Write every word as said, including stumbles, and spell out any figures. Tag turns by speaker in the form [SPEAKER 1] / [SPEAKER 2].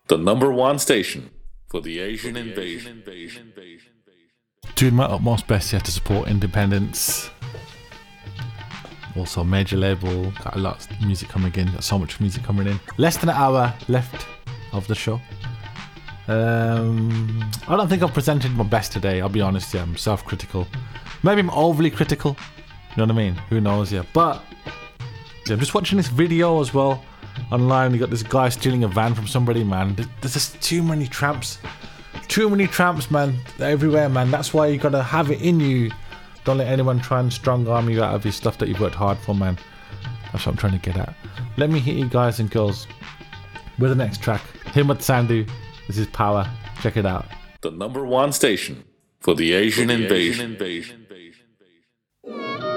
[SPEAKER 1] The number one station for the Asian invasion.
[SPEAKER 2] Doing my utmost best here to support independence. Also, major label, got a lot of music coming in, got so much music coming in. Less than an hour left of the show. Um, I don't think I've presented my best today, I'll be honest, yeah, I'm self-critical. Maybe I'm overly critical, you know what I mean? Who knows, yeah. But, yeah, I'm just watching this video as well, online. You got this guy stealing a van from somebody, man. There's just too many tramps. Too many tramps, man. They're everywhere, man. That's why you gotta have it in you. Don't let anyone try and strong arm you out of your stuff that you've worked hard for, man. That's what I'm trying to get at. Let me hit you guys and girls with the next track. Himmat Sandhu. This is Power. Check it out.
[SPEAKER 1] The number one station for the Asian, for the invasion. Asian invasion.